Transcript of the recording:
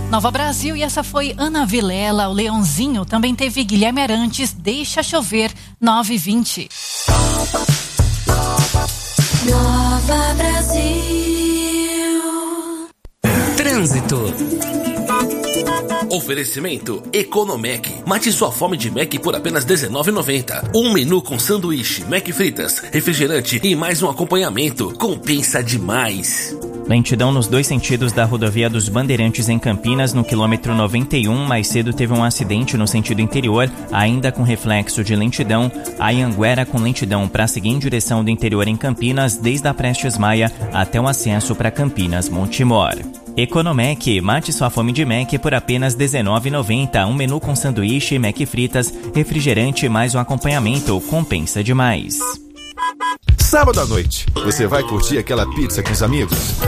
Nova Brasil, e essa foi Ana Vilela, o Leãozinho. Também teve Guilherme Arantes, Deixa Chover, 9h20. Nova Brasil. Trânsito. Oferecimento Economec. Mate sua fome de Mac por apenas R$19,90. Um menu com sanduíche, Mac fritas, refrigerante e mais um acompanhamento. Compensa demais. Lentidão nos dois sentidos da rodovia dos Bandeirantes em Campinas, no quilômetro 91. Mais cedo teve um acidente no sentido interior, ainda com reflexo de lentidão. A Anhanguera com lentidão para seguir em direção do interior em Campinas, desde a Prestes Maia até o acesso para Campinas Montemor. Economec, mate sua fome de Mac por apenas R$19,90. Um menu com sanduíche, Mac fritas, refrigerante mais um acompanhamento. Compensa demais. Sábado à noite, você vai curtir aquela pizza com os amigos?